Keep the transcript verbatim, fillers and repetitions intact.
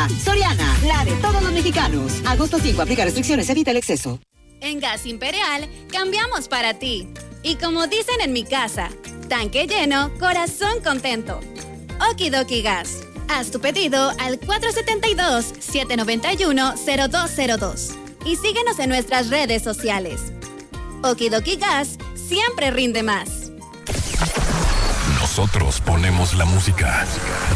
Soriana. Soriana, la de todos los mexicanos. Agosto cinco, aplica restricciones, evita el exceso. En Gas Imperial, cambiamos para ti. Y como dicen en mi casa, tanque lleno, corazón contento. Okidoki Gas. Haz tu pedido al cuatro siete dos, siete nueve uno, cero dos cero dos. Y síguenos en nuestras redes sociales. Okidoki Gas siempre rinde más. Nosotros ponemos la música.